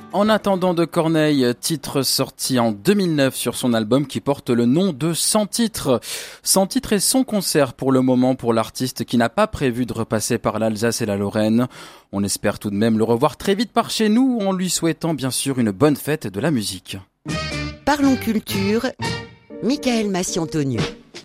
En attendant de Corneille, titre sorti en 2009 sur son album qui porte le nom de 100 titres. 100 titres et son concert pour le moment pour l'artiste qui n'a pas prévu de repasser par l'Alsace et la Lorraine. On espère tout de même le revoir très vite par chez nous en lui souhaitant bien sûr une bonne fête de la musique. Parlons culture, Michael Massiantonieu.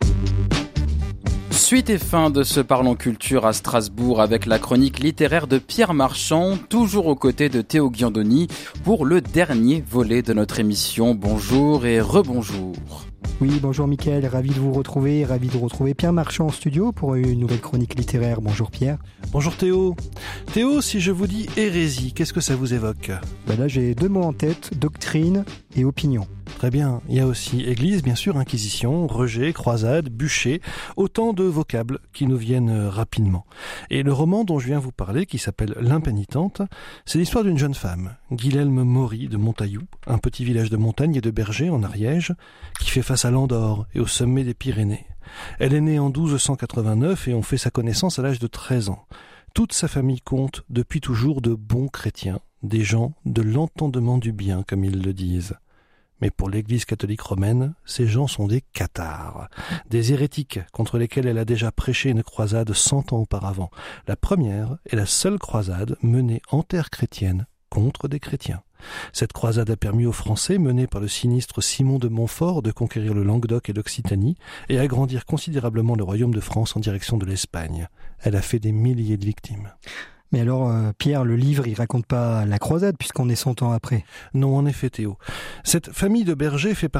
Suite et fin de ce Parlons Culture à Strasbourg avec la chronique littéraire de Pierre Marchand, toujours aux côtés de Théo Ghiandoni pour le dernier volet de notre émission. Bonjour et rebonjour. Oui, bonjour Mickaël, ravi de vous retrouver, ravi de retrouver Pierre Marchand en studio pour une nouvelle chronique littéraire. Bonjour Pierre. Bonjour Théo. Théo, si je vous dis hérésie, qu'est-ce que ça vous évoque ? Là j'ai deux mots en tête, doctrine et opinion. Très bien, il y a aussi église, bien sûr, inquisition, rejet, croisade, bûcher, autant de vocables qui nous viennent rapidement. Et le roman dont je viens vous parler, qui s'appelle L'Impénitente, c'est l'histoire d'une jeune femme, Guilhelme Maury de Montaillou, un petit village de montagne et de bergers en Ariège, qui fait face à l'Andorre et au sommet des Pyrénées. Elle est née en 1289 et on fait sa connaissance à l'âge de 13 ans. Toute sa famille compte depuis toujours de bons chrétiens, des gens de l'entendement du bien, comme ils le disent. Mais pour l'Église catholique romaine, ces gens sont des cathares, des hérétiques contre lesquels elle a déjà prêché une croisade 100 ans auparavant. La première est la seule croisade menée en terre chrétienne contre des chrétiens. Cette croisade a permis aux Français, menés par le sinistre Simon de Montfort, de conquérir le Languedoc et l'Occitanie et agrandir considérablement le royaume de France en direction de l'Espagne. Elle a fait des milliers de victimes. Mais alors, Pierre, le livre, il raconte pas la croisade puisqu'on est 100 ans après. Non, en effet, Théo. Cette famille de bergers fait partie